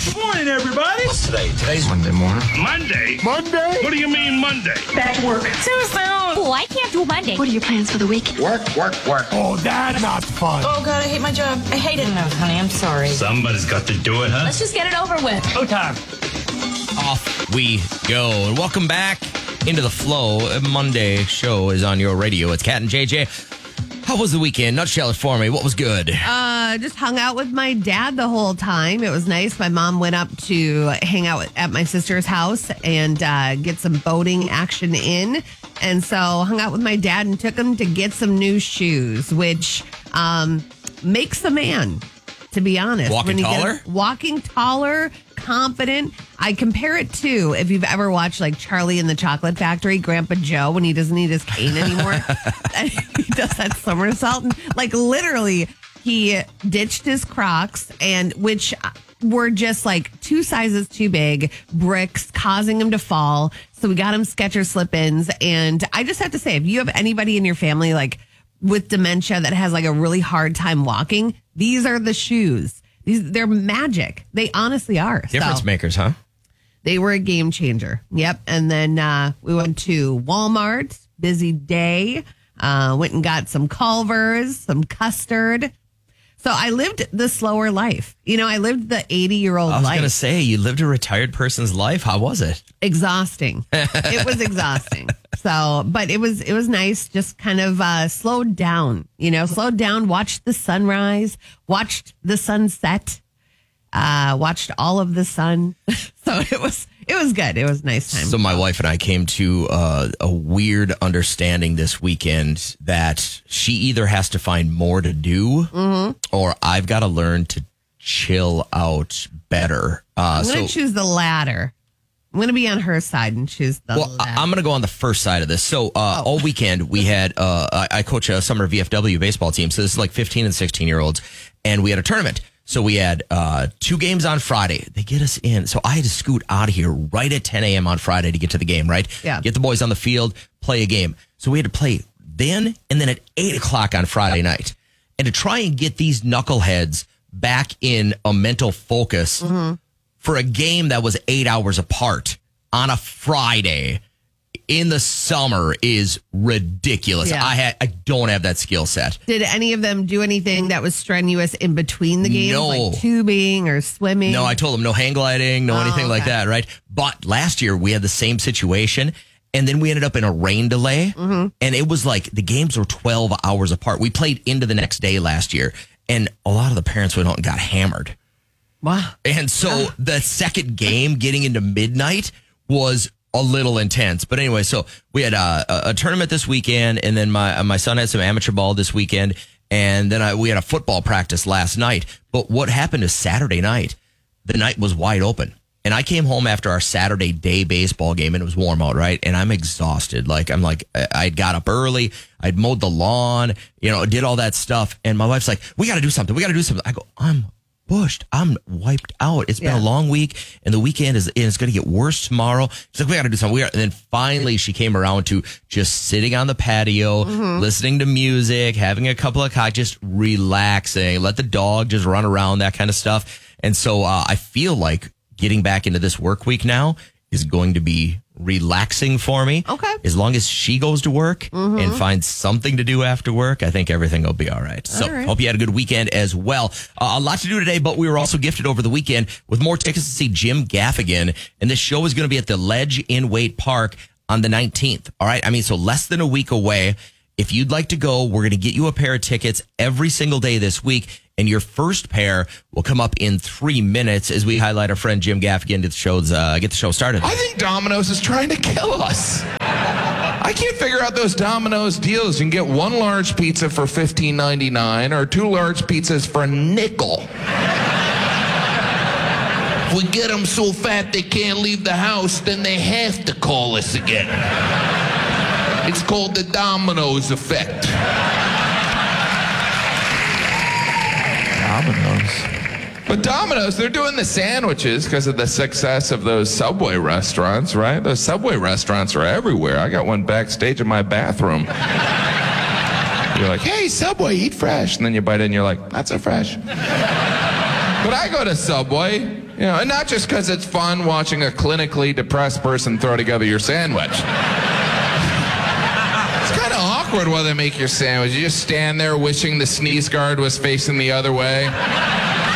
Good morning, everybody. What's today? Today's Monday morning. Monday? Monday? What do you mean Monday? Back to work. Too soon. Oh, I can't do Monday. What are your plans for the week? Work. Oh, that's not fun. Oh, God, I hate my job. I hate it. No, honey, I'm sorry. Somebody's got to do it, huh? Let's just get it over with. Showtime. Off we go. And welcome back into the flow. Monday show is on your radio. It's Cat and JJ. How was the weekend? Nutshell it for me. What was good? Just hung out with my dad the whole time. It was nice. My mom went up to hang out at my sister's house and get some boating action in. And so hung out with my dad and took him to get some new shoes, which makes a man, to be honest. Walking taller? Walking taller, confident. I compare it to, if you've ever watched like Charlie and the Chocolate Factory, Grandpa Joe, when he doesn't need his cane anymore. And he does that somersault. And, like, literally, he ditched his Crocs, and which were just like 2 sizes too big, bricks, causing him to fall. So we got him Skechers slip-ins. And I just have to say, if you have anybody in your family like with dementia that has like a really hard time walking, these are the shoes. They're magic. They honestly are. Difference makers, huh? They were a game changer. Yep. And then we went to Walmart. Busy day. Went and got some Culvers, some custard. So I lived the slower life. You know, I lived the 80-year-old life. I was going to say, you lived a retired person's life. How was it? Exhausting. It was exhausting. So, but it was nice. Just kind of slowed down, slowed down, watched the sunrise, watched the sunset, watched all of the sun. So it was good. It was a nice time. So my wife and I came to a weird understanding this weekend that she either has to find more to do or I've got to learn to chill out better. I'm going to choose the latter. I'm going to be on her side and choose the latter. I'm going to go on the first side of this. So all weekend we had, I coach a summer VFW baseball team. So this is like 15 and 16-year-olds. And we had a tournament. So we had 2 games on Friday. They get us in. So I had to scoot out of here right at 10 a.m. on Friday to get to the game, right? Yeah. Get the boys on the field, play a game. So we had to play then and then at 8 o'clock on Friday night. And to try and get these knuckleheads back in a mental focus for a game that was 8 hours apart on a Friday in the summer is ridiculous. Yeah. I don't have that skill set. Did any of them do anything that was strenuous in between the games? No. Like tubing or swimming? No, I told them no hang gliding, no anything like that, right? But last year we had the same situation, and then we ended up in a rain delay, and it was like the games were 12 hours apart. We played into the next day last year, and a lot of the parents went out and got hammered. Wow. And so the second game getting into midnight was a little intense. But anyway, so we had a tournament this weekend, and then my son had some amateur ball this weekend, and then we had a football practice last night. But what happened is Saturday night, the night was wide open. And I came home after our Saturday day baseball game, and it was warm out, right? And I'm exhausted. I'd got up early. I'd mowed the lawn, did all that stuff. And my wife's like, we got to do something. I go, I'm bushed. I'm wiped out. It's been a long week, and the weekend is going to get worse tomorrow. She's like, we got to do something. And then finally she came around to just sitting on the patio, listening to music, having a couple of cocktails, just relaxing, let the dog just run around, that kind of stuff. And so I feel like getting back into this work week now is going to be relaxing for me. Okay. As long as she goes to work and finds something to do after work, I think everything will be all right. So hope you had a good weekend as well. A lot to do today, but we were also gifted over the weekend with more tickets to see Jim Gaffigan. And this show is going to be at the Ledge in Waite Park on the 19th. All right. I mean, so less than a week away. If you'd like to go, we're going to get you a pair of tickets every single day this week. And your first pair will come up in 3 minutes as we highlight our friend Jim Gaffigan to get the show started. I think Domino's is trying to kill us. I can't figure out those Domino's deals. You can get 1 large pizza for $15.99 or 2 large pizzas for $0.05. If we get them so fat they can't leave the house, then they have to call us again. It's called the Domino's effect. Domino's. But Domino's, they're doing the sandwiches because of the success of those Subway restaurants, right? Those Subway restaurants are everywhere. I got one backstage in my bathroom. You're like, hey, Subway, eat fresh. And then you bite in and you're like, not so fresh. But I go to Subway You know, and not just because it's fun watching a clinically depressed person throw together your sandwich. It's kind of awkward while they make your sandwich. You just stand there wishing the sneeze guard was facing the other way.